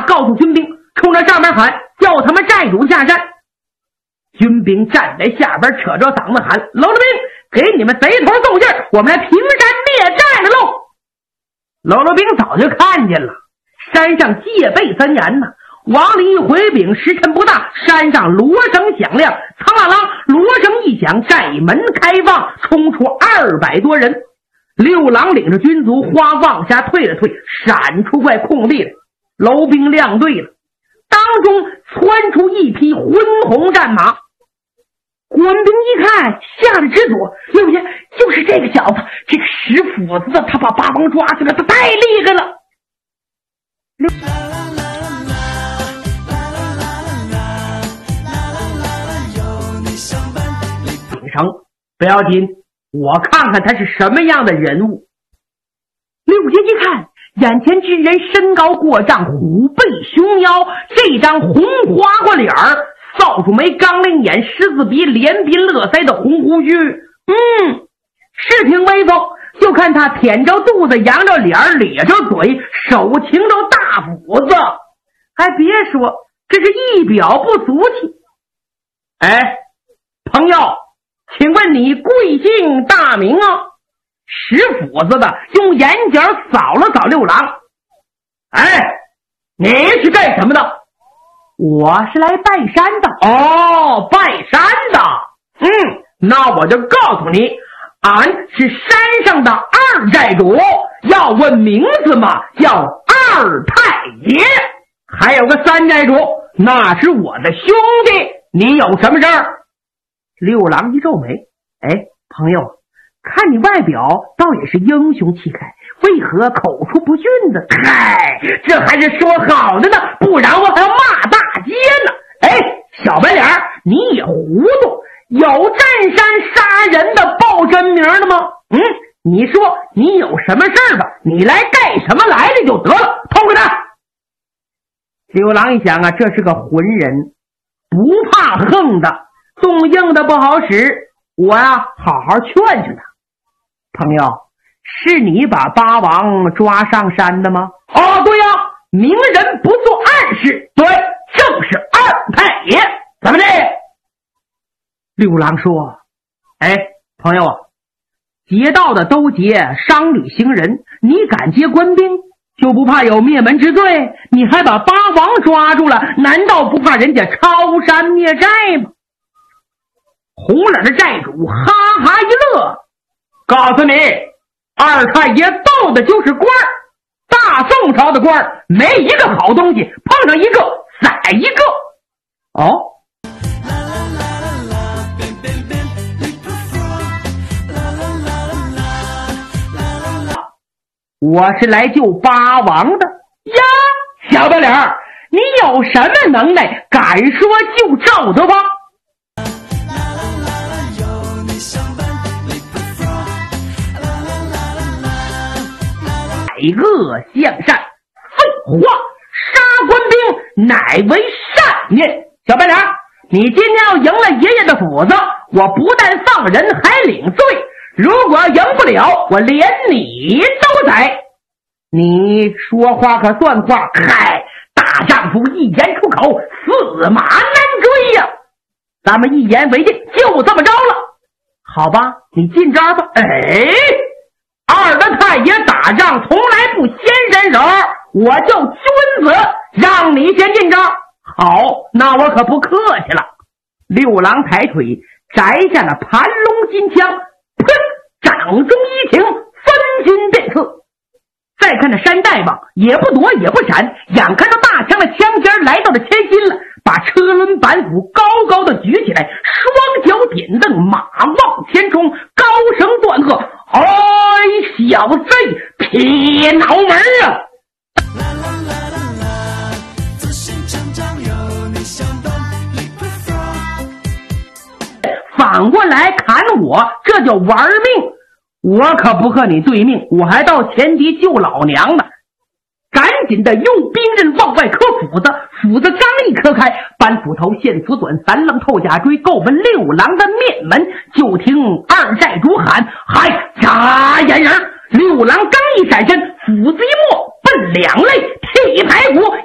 告诉军兵，冲着上面喊，叫他们寨主下山。军兵站在下边扯着嗓子喊，老罗兵，给你们贼头送信，我们来平山灭寨了喽。老罗兵早就看见了，山上戒备森严呢，往里一回禀，时辰不大，山上锣声响亮，苍啷啷，锣声一响，寨门开放，冲出200多人。六郎领着军卒花往下退了退，闪出块空地来，楼兵亮队了，当中窜出一匹昏红战马。官兵一看，吓得直躲，六爷，就是这个小子，这个石斧子的，他把八王抓去了，他太厉害了。顶上不要紧，我看看他是什么样的人物。六爷一看，眼前之人身高过丈，虎背熊腰，这张红花瓜脸儿，扫帚眉，钢铃眼，狮子鼻，连鬓乐腮的红胡须，是挺威风。就看他腆着肚子，扬着脸，咧着嘴，手擎着大斧子，还别说，这是一表不俗气。哎，朋友，请问你贵姓大名啊？石斧子的用眼角扫了扫六郎。哎，你是干什么的？我是来拜山的。哦，拜山的。那我就告诉你，俺是山上的二寨主，要问名字嘛，叫二太爷。还有个三寨主，那是我的兄弟。你有什么事儿？六郎一皱眉，哎，朋友，看你外表倒也是英雄气概，为何口出不逊的？嗨，这还是说好的呢，不然我还要骂大街呢。哎，小白脸，你也糊涂，有占山杀人的报真名的吗？你说你有什么事吧，你来干什么来的就得了，通过他。六郎一想啊，这是个浑人，不怕横的，动硬的不好使，我呀好好劝劝他。朋友，是你把八王抓上山的吗？哦，对呀，明人不做暗事，对，正是二太爷。怎么的？六郎说，哎，朋友啊，劫道的都劫商旅行人，你敢劫官兵，就不怕有灭门之罪？你还把八王抓住了，难道不怕人家抄山灭寨吗？红脸的寨主哈哈一乐，告诉你，二太爷斗的就是官儿，大宋朝的官儿没一个好东西，碰上一个宰一个。哦，我是来救八王的呀，小白脸，你有什么能耐，敢说就赵德芳？百恶向善，废话，杀官兵乃为善念。小白脸，你今天要赢了爷爷的斧子，我不但放人，还领罪。如果赢不了，我连你都宰。你说话可算话，嗨，大丈夫一言出口，驷马难追呀。咱们一言为定，就这么着了。好吧，你进招吧。哎，二的太爷打仗从来不先伸手，我叫君子，让你先进招。好，那我可不客气了。六郎抬腿摘下了盘龙金枪，砰，掌中一挺，分金便刺。再看那山大王也不躲也不闪，眼看着大枪的枪尖来到了前心了，把车轮板斧高高的举起来，双脚点蹬，马往前冲，高声断喝：哎，小贼，撇脑门啊！反过来砍我，这叫玩命。我可不和你对命，我还到前敌救老娘呢。赶紧的用兵刃往外磕斧子，斧子刚一磕开，搬斧头现斧短，三棱透甲锥，够奔六郎的面门。就听二寨主喊：嗨，眨眼人！六郎刚一闪身，斧子一没，奔两肋，踢排骨